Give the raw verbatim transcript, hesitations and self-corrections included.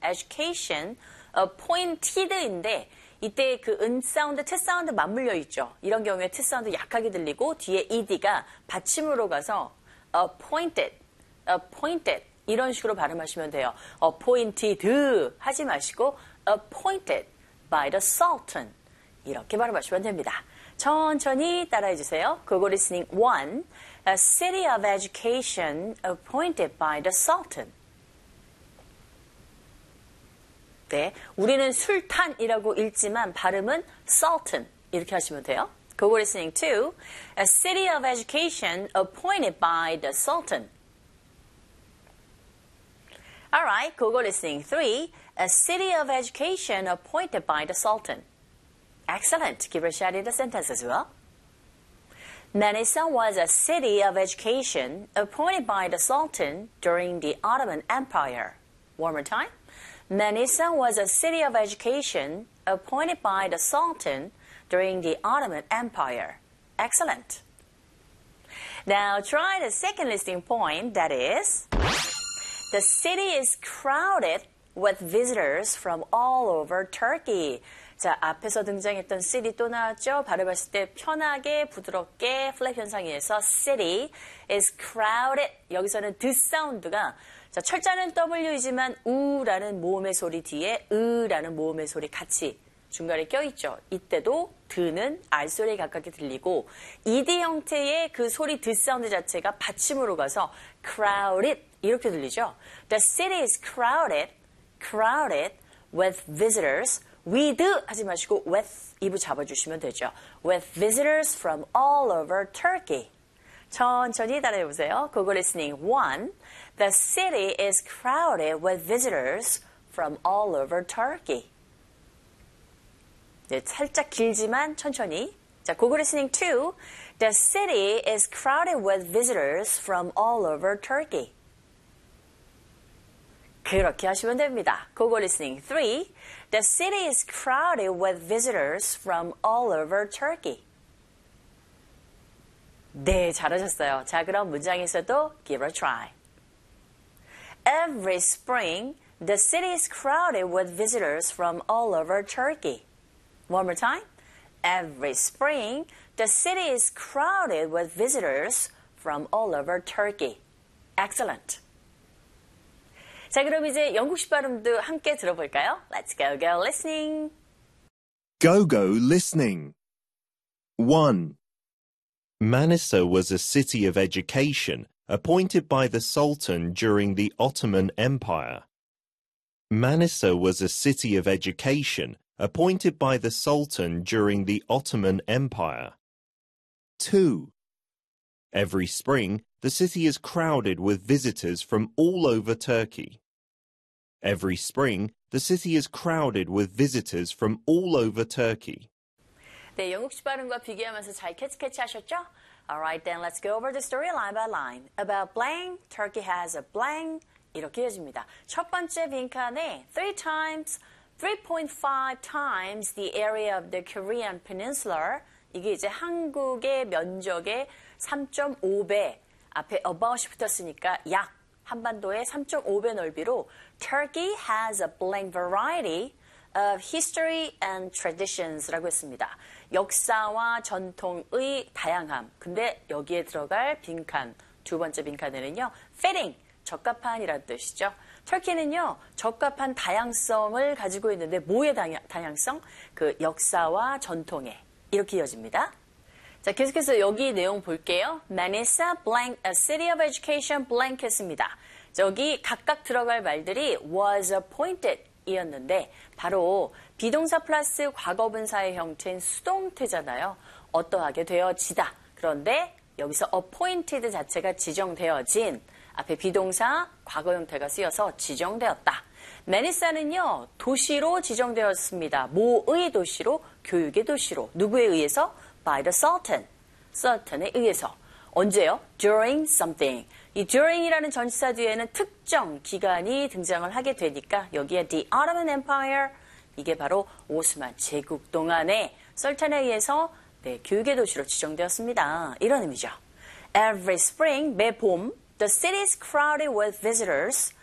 education appointed인데 이때 그 은 사운드, 트 사운드 맞물려 있죠. 이런 경우에 트 사운드 약하게 들리고 뒤에 ed가 받침으로 가서 appointed, appointed 이런 식으로 발음하시면 돼요. appointed 하지 마시고 appointed by the Sultan 이렇게 발음하시면 됩니다. 천천히 따라해 주세요. Google Listening one. A city of education appointed by the Sultan. 네, 우리는 술탄이라고 읽지만 발음은 Sultan 이렇게 하시면 돼요. Google Listening two. A city of education appointed by the Sultan. Alright, Google Listening three. A city of education appointed by the Sultan. Excellent. Give a shot in the sentence as well. Manisa was a city of education appointed by the Sultan during the Ottoman Empire. One more time. Manisa was a city of education appointed by the Sultan during the Ottoman Empire. Excellent. Now try the second listing point, that is, the city is crowded with visitors from all over Turkey. 자, 앞에서 등장했던 city 또 나왔죠? 발음하실 때 편하게, 부드럽게 플랩 현상에 의해서 city is crowded. 여기서는 the 사운드가 자, 철자는 W이지만 우라는 모음의 소리 뒤에 으라는 모음의 소리 같이 중간에 껴있죠. 이때도 드는 R 소리에 가깝게 들리고 ed 형태의 그 소리 드 사운드 자체가 받침으로 가서 crowded 이렇게 들리죠. The city is crowded, crowded with visitors. with 하지 마시고 with 입을 잡아주시면 되죠. with visitors from all over Turkey. 천천히 따라해보세요. Google Listening one. The city is crowded with visitors from all over Turkey. 네, 살짝 길지만 천천히. 자, Google Listening two. The city is crowded with visitors from all over Turkey. 그렇게 하시면 됩니다. Google Listening three. The city is crowded with visitors from all over Turkey. 네, 잘하셨어요. 자, 그럼 문장에서도 give a try. Every spring, the city is crowded with visitors from all over Turkey. One more time. Every spring, the city is crowded with visitors from all over Turkey. Excellent. 자, 그럼 이제 영국식 발음도 함께 들어볼까요? Let's go, go listening. Go, go listening. one. Manisa was a city of education appointed by the Sultan during the Ottoman Empire. Manisa was a city of education appointed by the Sultan during the Ottoman Empire. two. Every spring, the city is crowded with visitors from all over Turkey. Every spring, the city is crowded with visitors from all over Turkey. 네, 영국식 발음과 비교하면서 잘 캐치 캐치 하셨죠? Alright, then let's go over the story line by line. About blank, Turkey has a blank. 이렇게 이어집니다. 첫 번째 빈칸에 three times, three point five times the area of the Korean peninsula. 이게 이제 한국의 면적의 삼 점 오 배. 앞에 about이 붙었으니까 약 한반도의 삼 점 오 배 넓이로 Turkey has a blank variety of history and traditions라고 했습니다. 역사와 전통의 다양함. 근데 여기에 들어갈 빈칸, 두 번째 빈칸에는요. fitting, 적합한이라는 뜻이죠. 터키는요. 적합한 다양성을 가지고 있는데 뭐의 다양, 다양성? 그 역사와 전통에 이렇게 이어집니다. 자, 계속해서 여기 내용 볼게요. Manisa blank, a city of education blank 했습니다. 여기 각각 들어갈 말들이 was appointed 이었는데 바로 비동사 플러스 과거분사의 형태인 수동태잖아요. 어떠하게 되어지다. 그런데 여기서 appointed 자체가 지정되어진 앞에 비동사 과거 형태가 쓰여서 지정되었다. 마니사는요. 도시로 지정되었습니다. 뭐의 도시로? 교육의 도시로. 누구에 의해서? By the Sultan. Sultan에 의해서. 언제요? During something. 이 during이라는 전치사 뒤에는 특정 기간이 등장을 하게 되니까 여기에 the Ottoman Empire 이게 바로 오스만 제국 동안에 설탄에 의해서 네, 교육의 도시로 지정되었습니다. 이런 의미죠. Every spring, 매 봄, the city is crowded with visitors